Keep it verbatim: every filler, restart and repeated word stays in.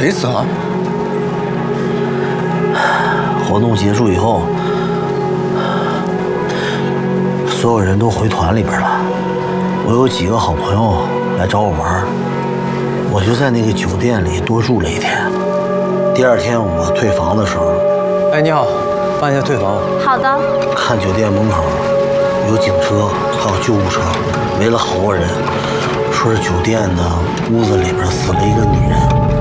谁死了？ 活动结束以后，所有人都回团里边了。我有几个好朋友来找我玩，我就在那个酒店里多住了一天。第二天我退房的时候， 哎，你好，帮一下退房。 好的。 看酒店门口有警车，还有救护车，围了好多人，说是酒店的屋子里边死了一个女人。